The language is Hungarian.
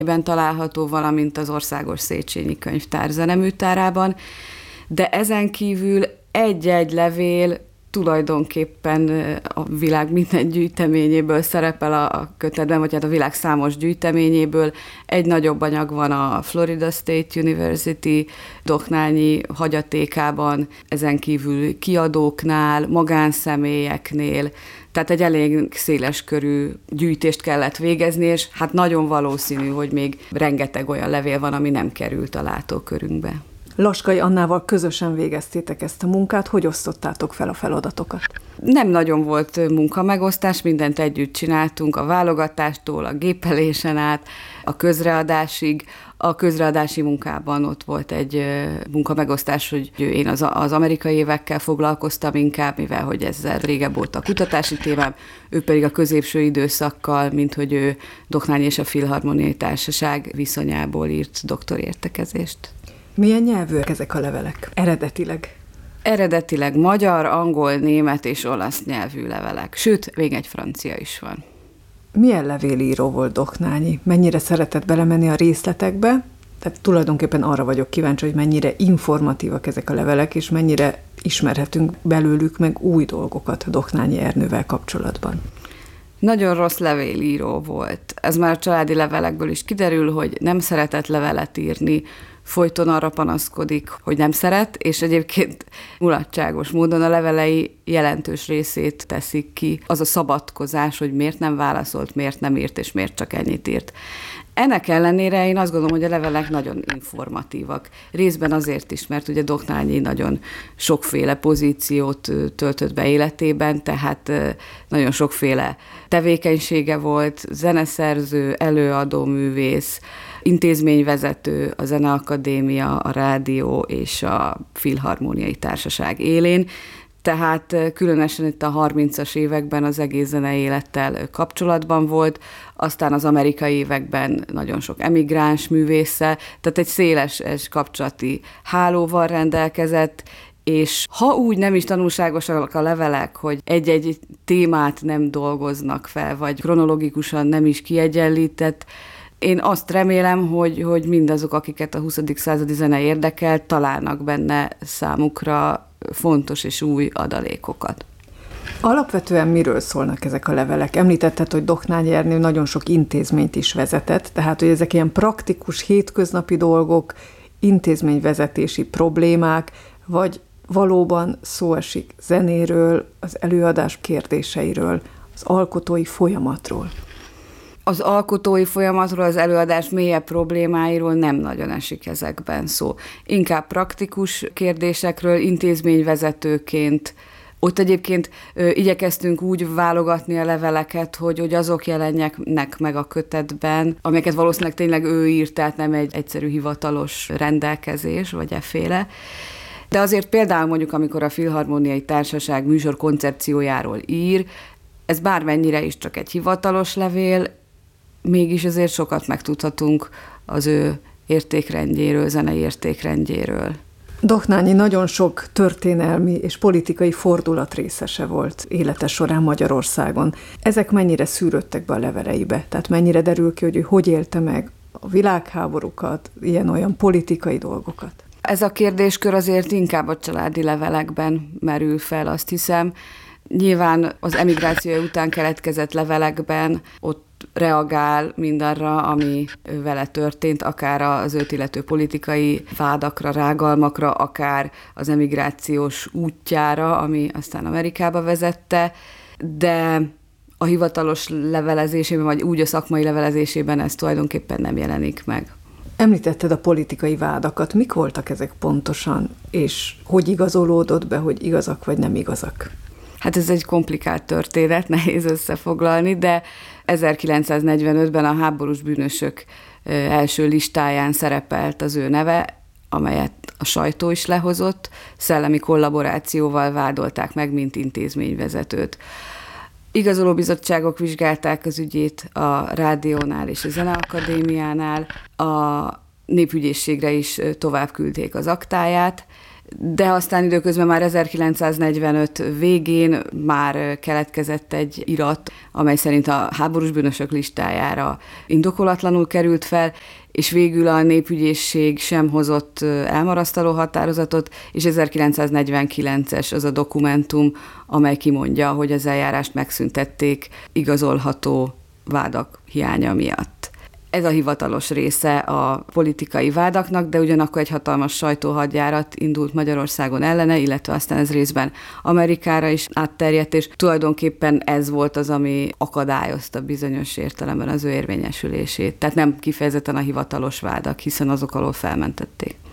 található, valamint az Országos Széchenyi Könyvtár zeneműtárában, de ezen kívül egy-egy levél tulajdonképpen a világ minden gyűjteményéből szerepel a kötetben, vagy hát a világ számos gyűjteményéből. Egy nagyobb anyag van a Florida State University Doknányi hagyatékában, ezen kívül kiadóknál, magánszemélyeknél, tehát egy elég széles körű gyűjtést kellett végezni, és hát nagyon valószínű, hogy még rengeteg olyan levél van, ami nem került a látókörünkbe. Laskay Annával közösen végeztétek ezt a munkát, hogy osztottátok fel a feladatokat? Nem nagyon volt munkamegosztás, mindent együtt csináltunk, a válogatástól, a gépelésen át, a közreadásig. A közreadási munkában ott volt egy munkamegosztás, hogy én az amerikai évekkel foglalkoztam inkább, mivel hogy ezzel régebb volt a kutatási témám, ő pedig a középső időszakkal, mint hogy ő Doknányi és a Filharmoniai Társaság viszonyából írt doktorértekezést. Milyen nyelvűek ezek a levelek eredetileg? Eredetileg magyar, angol, német és olasz nyelvű levelek, sőt, még egy francia is van. Milyen levélíró volt Doknányi? Mennyire szeretett belemenni a részletekbe? Tehát tulajdonképpen arra vagyok kíváncsi, hogy mennyire informatívak ezek a levelek, és mennyire ismerhetünk belőlük meg új dolgokat Doknányi Ernővel kapcsolatban. Nagyon rossz levélíró volt. Ez már a családi levelekből is kiderül, hogy nem szeretett levelet írni, folyton arra panaszkodik, hogy nem szeret, és egyébként mulatságos módon a levelei jelentős részét teszik ki. Az a szabadkozás, hogy miért nem válaszolt, miért nem írt, és miért csak ennyit írt. Ennek ellenére én azt gondolom, hogy a levelek nagyon informatívak. Részben azért is, mert ugye Doknányi nagyon sokféle pozíciót töltött be életében, tehát nagyon sokféle tevékenysége volt, zeneszerző, előadó, művész, intézményvezető, a Zeneakadémia, a Rádió és a Filharmoniai Társaság élén, tehát különösen itt a 30-as években az egész zenei élettel kapcsolatban volt, aztán az amerikai években nagyon sok emigráns művésszel, tehát egy széles kapcsolati hálóval rendelkezett, és ha úgy nem is tanulságosak a levelek, hogy egy-egy témát nem dolgoznak fel, vagy kronológikusan nem is kiegyenlített, én azt remélem, hogy mindazok, akiket a 20. századi zene érdekel, találnak benne számukra fontos és új adalékokat. Alapvetően miről szólnak ezek a levelek? Említetted, hogy Doknányi Ernő nagyon sok intézményt is vezetett, tehát hogy ezek ilyen praktikus, hétköznapi dolgok, intézményvezetési problémák, vagy valóban szó esik zenéről, az előadás kérdéseiről, az alkotói folyamatról? Az alkotói folyamatról, az előadás mélyebb problémáiról nem nagyon esik ezekben szó. Inkább praktikus kérdésekről, intézményvezetőként. Ott egyébként igyekeztünk úgy válogatni a leveleket, hogy azok jelenjenek meg a kötetben, amelyeket valószínűleg tényleg ő írt, tehát nem egy egyszerű hivatalos rendelkezés, vagy efféle. De azért például mondjuk, amikor a Filharmoniai Társaság műsor koncepciójáról ír, ez bármennyire is csak egy hivatalos levél, mégis azért sokat megtudhatunk az ő értékrendjéről, zenei értékrendjéről. Doknányi nagyon sok történelmi és politikai fordulat részese volt élete során Magyarországon. Ezek mennyire szűrődtek be a leveleibe? Tehát mennyire derül ki, hogy ő hogy élte meg a világháborúkat, ilyen-olyan politikai dolgokat? Ez a kérdéskör azért inkább a családi levelekben merül fel, azt hiszem. Nyilván az emigrációja után keletkezett levelekben ott reagál mindarra, ami vele történt, akár az őt illető politikai vádakra, rágalmakra, akár az emigrációs útjára, ami aztán Amerikába vezette, de a hivatalos levelezésében, vagy úgy a szakmai levelezésében ez tulajdonképpen nem jelenik meg. Említetted a politikai vádakat. Mik voltak ezek pontosan, és hogy igazolódott be, hogy igazak vagy nem igazak? Hát ez egy komplikált történet, nehéz összefoglalni, de 1945-ben a háborús bűnösök első listáján szerepelt az ő neve, amelyet a sajtó is lehozott, szellemi kollaborációval vádolták meg, mint intézményvezetőt. Igazolóbizottságok vizsgálták az ügyét a Rádiónál és a Zeneakadémiánál, a Népügyészségre is tovább küldték az aktáját, de aztán időközben már 1945 végén már keletkezett egy irat, amely szerint a háborús bűnösök listájára indokolatlanul került fel, és végül a népügyészség sem hozott elmarasztaló határozatot, és 1949-es az a dokumentum, amely kimondja, hogy az eljárást megszüntették igazolható vádak hiánya miatt. Ez a hivatalos része a politikai vádaknak, de ugyanakkor egy hatalmas sajtóhadjárat indult Magyarországon ellene, illetve aztán ez részben Amerikára is átterjedt, és tulajdonképpen ez volt az, ami akadályozta bizonyos értelemben az ő érvényesülését. Tehát nem kifejezetten a hivatalos vádak, hiszen azok alól felmentették.